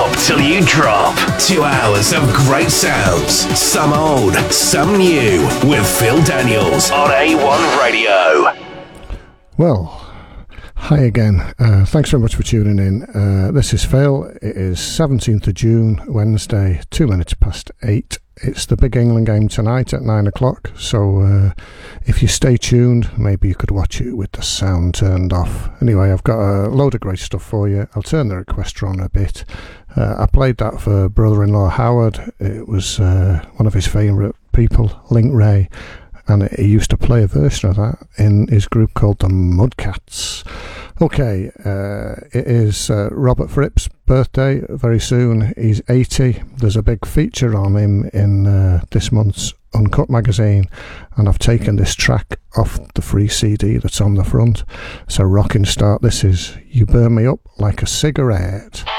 non-stop till you drop. 2 hours of great sounds, some old, some new, with Phil Daniels on A1 Radio. Well, hi again. Thanks very much for tuning in. This is Phil. It is 17th of June, Wednesday, 2 minutes past 8. It's the big England game tonight at 9 o'clock, so if you stay tuned, maybe you could watch it with the sound turned off. Anyway, I've got a load of great stuff for you. I'll turn the requester on a bit. I played that for brother-in-law Howard. It was one of his favourite people, Link Ray, and he used to play a version of that in his group called the Mudcats. Okay, it is Robert Fripp's birthday very soon. He's 80. There's a big feature on him in this month's Uncut magazine, and I've taken this track off the free CD that's on the front. So rocking start, this is You Burn Me Up Like a Cigarette.